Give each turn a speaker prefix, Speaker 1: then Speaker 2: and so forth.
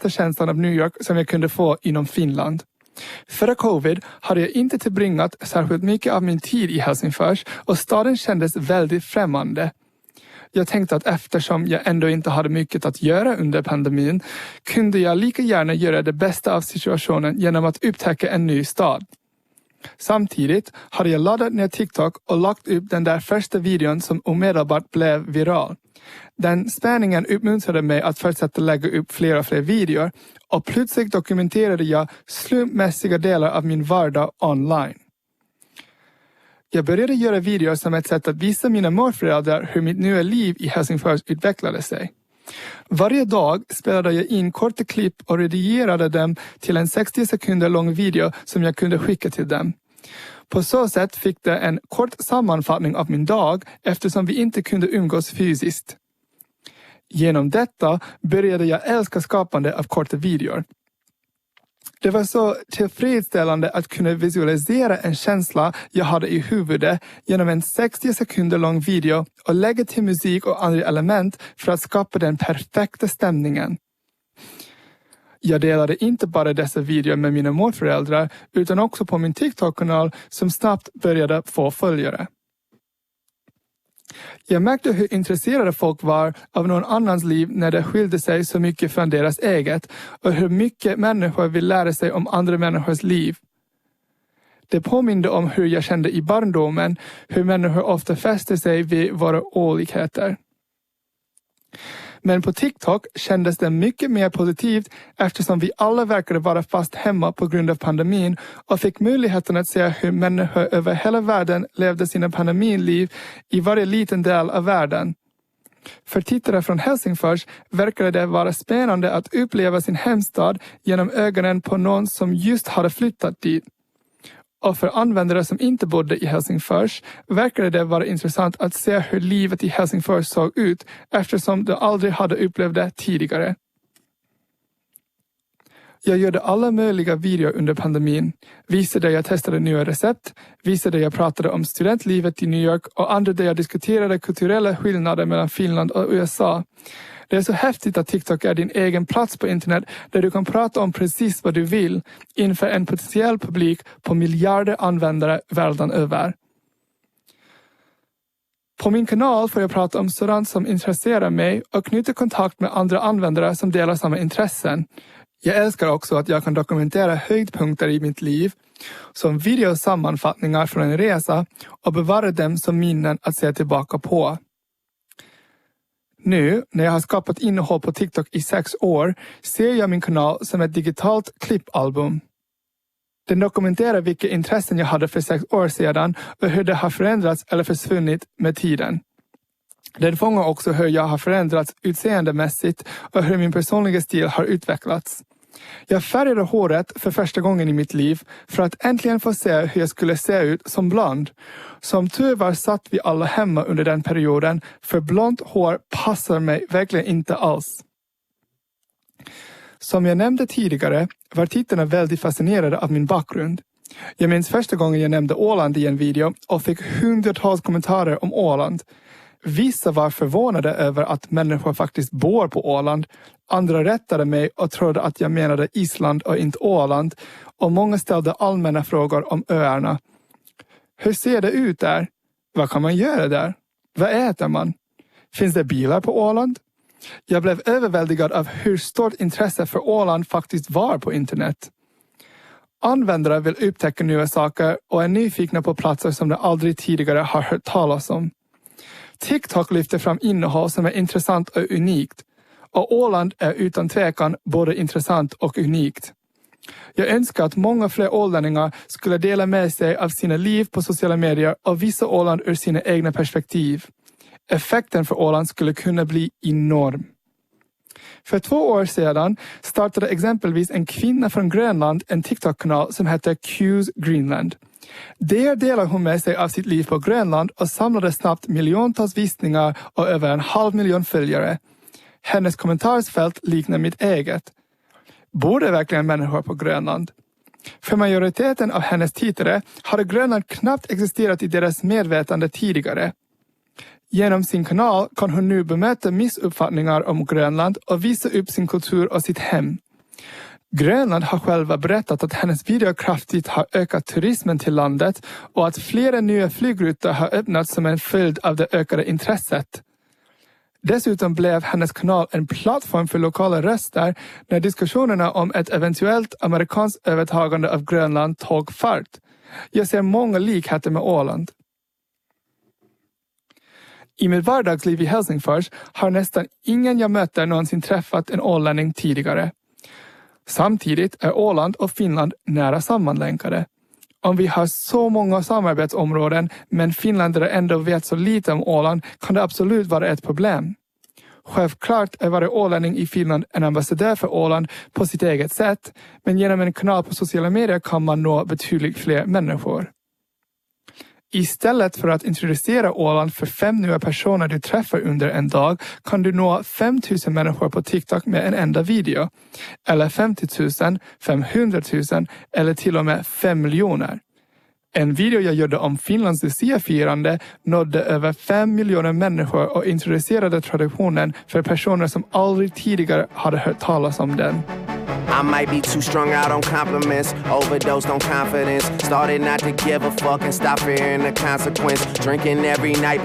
Speaker 1: bästa känslan av New York som jag kunde få inom Finland. Före covid hade jag inte tillbringat särskilt mycket av min tid i Helsingfors och staden kändes väldigt främmande. Jag tänkte att eftersom jag ändå inte hade mycket att göra under pandemin kunde jag lika gärna göra det bästa av situationen genom att upptäcka en ny stad. Samtidigt hade jag laddat ner TikTok och lagt upp den där första videon som omedelbart blev viral. Den spänningen uppmuntrade mig att fortsätta lägga upp fler och fler videor och plötsligt dokumenterade jag slumpmässiga delar av min vardag online. Jag började göra videor som ett sätt att visa mina morföräldrar hur mitt nya liv i Helsingfors utvecklade sig. Varje dag spelade jag in korta klipp och redigerade dem till en 60 sekunder lång video som jag kunde skicka till dem. På så sätt fick det en kort sammanfattning av min dag eftersom vi inte kunde umgås fysiskt. Genom detta började jag älska skapande av korta videor. Det var så tillfredsställande att kunna visualisera en känsla jag hade i huvudet genom en 60 sekunder lång video och lägga till musik och andra element för att skapa den perfekta stämningen. Jag delade inte bara dessa videor med mina morföräldrar utan också på min TikTok-kanal som snabbt började få följare. Jag märkte hur intresserade folk var av någon annans liv när det skilde sig så mycket från deras eget och hur mycket människor vill lära sig om andra människors liv. Det påminde om hur jag kände i barndomen, hur människor ofta fäster sig vid våra olikheter. Men på TikTok kändes det mycket mer positivt eftersom vi alla verkade vara fast hemma på grund av pandemin och fick möjligheten att se hur människor över hela världen levde sina pandemiliv i varje liten del av världen. För tittare från Helsingfors verkade det vara spännande att uppleva sin hemstad genom ögonen på någon som just hade flyttat dit. Och för användare som inte bodde i Helsingfors verkade det vara intressant att se hur livet i Helsingfors såg ut eftersom de aldrig hade upplevt det tidigare. Jag gjorde alla möjliga videor under pandemin, visade där jag testade nya recept, visade där jag pratade om studentlivet i New York och andra där jag diskuterade kulturella skillnader mellan Finland och USA. Det är så häftigt att TikTok är din egen plats på internet där du kan prata om precis vad du vill inför en potentiell publik på miljarder användare världen över. På min kanal får jag prata om sådant som intresserar mig och knyta kontakt med andra användare som delar samma intressen. Jag älskar också att jag kan dokumentera höjdpunkter i mitt liv som videosammanfattningar från en resa och bevara dem som minnen att se tillbaka på. Nu, när jag har skapat innehåll på TikTok i 6 år, ser jag min kanal som ett digitalt klippalbum. Den dokumenterar vilka intressen jag hade för 6 år sedan och hur det har förändrats eller försvunnit med tiden. Den fångar också hur jag har förändrats utseendemässigt och hur min personliga stil har utvecklats. Jag färgade håret för första gången i mitt liv för att äntligen få se hur jag skulle se ut som blond. Som tur var satt vi alla hemma under den perioden för blont hår passar mig verkligen inte alls. Som jag nämnde tidigare var tittarna väldigt fascinerade av min bakgrund. Jag minns första gången jag nämnde Åland i en video och fick hundratals kommentarer om Åland. Vissa var förvånade över att människor faktiskt bor på Åland. Andra rättade mig och trodde att jag menade Island och inte Åland. Och många ställde allmänna frågor om öarna. Hur ser det ut där? Vad kan man göra där? Vad äter man? Finns det bilar på Åland? Jag blev överväldigad av hur stort intresse för Åland faktiskt var på internet. Användare vill upptäcka nya saker och är nyfikna på platser som de aldrig tidigare har hört talas om. TikTok lyfter fram innehåll som är intressant och unikt. Och Åland är utan tvekan både intressant och unikt. Jag önskar att många fler ålänningar skulle dela med sig av sina liv på sociala medier och visa Åland ur sina egna perspektiv. Effekten för Åland skulle kunna bli enorm. För 2 år sedan startade exempelvis en kvinna från Grönland en TikTok-kanal som heter Q's Greenland. Där delar hon med sig av sitt liv på Grönland och samlade snabbt miljontals visningar och över 500 000 följare. Hennes kommentarsfält liknar mitt eget. Bor det verkligen människor på Grönland? För majoriteten av hennes tittare hade Grönland knappt existerat i deras medvetande tidigare. Genom sin kanal kan hon nu bemöta missuppfattningar om Grönland och visa upp sin kultur och sitt hem. Grönland har själva berättat att hennes video kraftigt har ökat turismen till landet och att flera nya flygrutor har öppnats som en följd av det ökade intresset. Dessutom blev hennes kanal en plattform för lokala röster när diskussionerna om ett eventuellt amerikanskt övertagande av Grönland tog fart. Jag ser många likheter med Åland. I mitt vardagsliv i Helsingfors har nästan ingen jag möter någonsin träffat en ålänning tidigare. Samtidigt är Åland och Finland nära sammanlänkade. Om vi har så många samarbetsområden men finländare ändå vet så lite om Åland kan det absolut vara ett problem. Självklart är varje ålänning i Finland en ambassadör för Åland på sitt eget sätt, men genom en kanal på sociala medier kan man nå betydligt fler människor. Istället för att introducera Åland för 5 nya personer du träffar under en dag kan du nå 5 000 människor på TikTok med en enda video. Eller 50 000, 500 000 eller till och med 5 miljoner. En video jag gjorde om Finlands Lucia-firande nådde över 5 miljoner människor och introducerade traditionen för personer som aldrig tidigare hade hört talas om den.
Speaker 2: I might be too strung out on compliments, overdosed on confidence, started not to give a fuck and stop fearing the consequence, drinking every night